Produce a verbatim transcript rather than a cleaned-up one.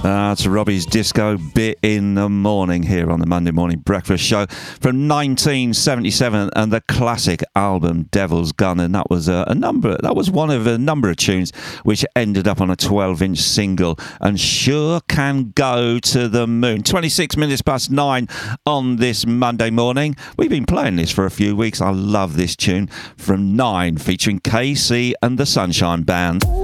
That's Robbie's Disco Bit in the Morning here on the Monday Morning Breakfast Show from nineteen seventy-seven and the classic album Devil's Gun, and that was a, a number that was one of a number of tunes which ended up on a twelve inch single and sure can go to the moon. twenty-six minutes past nine on this Monday morning. We've been playing this for a few weeks. I love this tune from Nine featuring K C and the Sunshine Band.